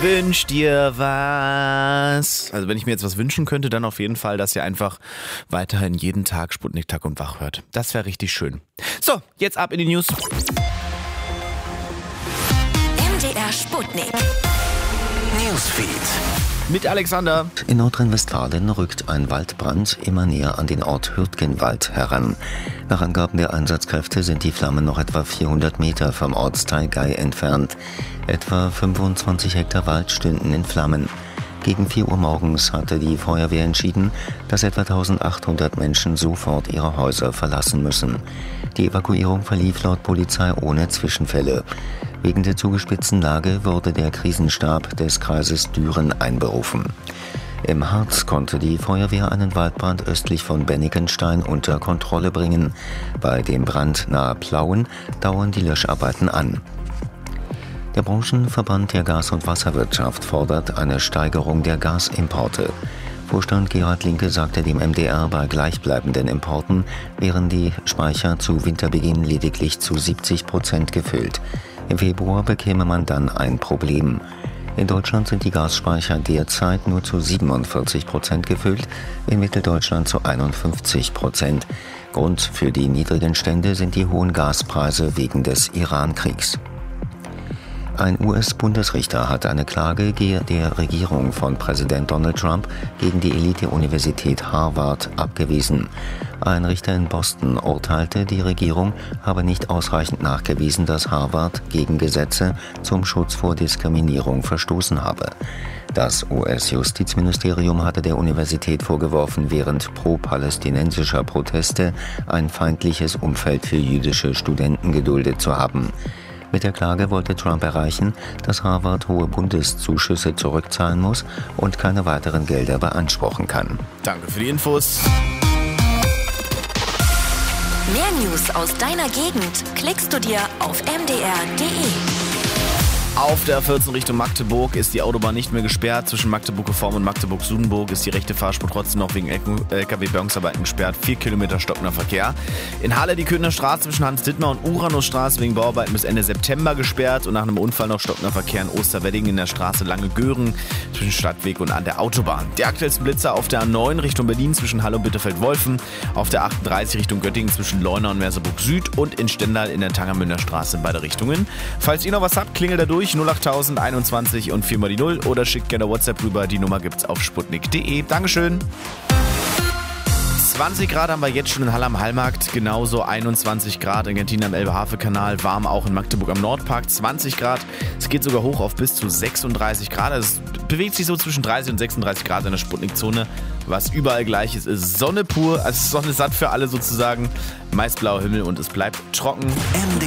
Wünsch dir was. Also wenn ich mir jetzt was wünschen könnte, dann auf jeden Fall, dass ihr einfach weiterhin jeden Tag Sputnik Tag und Wach hört. Das wäre richtig schön. So, jetzt ab in die News. MDR Sputnik. Newsfeed. Mit Alexander. In Nordrhein-Westfalen rückt ein Waldbrand immer näher an den Ort Hürtgenwald heran. Nach Angaben der Einsatzkräfte sind die Flammen noch etwa 400 Meter vom Ortsteil Gei entfernt. Etwa 25 Hektar Wald stünden in Flammen. Gegen 4 Uhr morgens hatte die Feuerwehr entschieden, dass etwa 1800 Menschen sofort ihre Häuser verlassen müssen. Die Evakuierung verlief laut Polizei ohne Zwischenfälle. Wegen der zugespitzten Lage wurde der Krisenstab des Kreises Düren einberufen. Im Harz konnte die Feuerwehr einen Waldbrand östlich von Bennigenstein unter Kontrolle bringen. Bei dem Brand nahe Plauen dauern die Löscharbeiten an. Der Branchenverband der Gas- und Wasserwirtschaft fordert eine Steigerung der Gasimporte. Vorstand Gerhard Linke sagte dem MDR, bei gleichbleibenden Importen wären die Speicher zu Winterbeginn lediglich zu 70% gefüllt. Im Februar bekäme man dann ein Problem. In Deutschland sind die Gasspeicher derzeit nur zu 47% gefüllt, in Mitteldeutschland zu 51%. Grund für die niedrigen Stände sind die hohen Gaspreise wegen des Iran-Kriegs. Ein US-Bundesrichter hat eine Klage der Regierung von Präsident Donald Trump gegen die Elite-Universität Harvard abgewiesen. Ein Richter in Boston urteilte, die Regierung habe nicht ausreichend nachgewiesen, dass Harvard gegen Gesetze zum Schutz vor Diskriminierung verstoßen habe. Das US-Justizministerium hatte der Universität vorgeworfen, während pro-palästinensischer Proteste ein feindliches Umfeld für jüdische Studenten geduldet zu haben. Mit der Klage wollte Trump erreichen, dass Harvard hohe Bundeszuschüsse zurückzahlen muss und keine weiteren Gelder beanspruchen kann. Danke für die Infos. Mehr News aus deiner Gegend klickst du dir auf mdr.de. Auf der 14 Richtung Magdeburg ist die Autobahn nicht mehr gesperrt. Zwischen Magdeburg-Reform und Magdeburg-Sudenburg ist die rechte Fahrspur trotzdem noch wegen LKW-Bergungsarbeiten gesperrt. 4 Kilometer stockender Verkehr. In Halle die Köthner Straße zwischen Hans-Dittmar und Uranusstraße wegen Bauarbeiten bis Ende September gesperrt. Und nach einem Unfall noch stockender Verkehr in Osterwedding in der Straße Lange-Göhren zwischen Stadtweg und an der Autobahn. Die aktuellsten Blitzer auf der A9 Richtung Berlin zwischen Halle und Bitterfeld-Wolfen. Auf der 38 Richtung Göttingen zwischen Leuna und Merseburg Süd und in Stendal in der Tangermünder Straße in beide Richtungen. Falls ihr noch was habt, klingelt da durch 08000 21 und 4 mal die 0 oder schickt gerne WhatsApp rüber. Die Nummer gibt's auf sputnik.de. Dankeschön. 20 Grad haben wir jetzt schon in Halle am Hallmarkt, genauso 21 Grad in Gentin am Elbe-Havel-Kanal, warm auch in Magdeburg am Nordpark, 20 Grad, es geht sogar hoch auf bis zu 36 Grad, also es bewegt sich so zwischen 30 und 36 Grad in der Sputnik-Zone, was überall gleich ist Sonne pur, also Sonne satt für alle sozusagen, meist blauer Himmel und es bleibt trocken.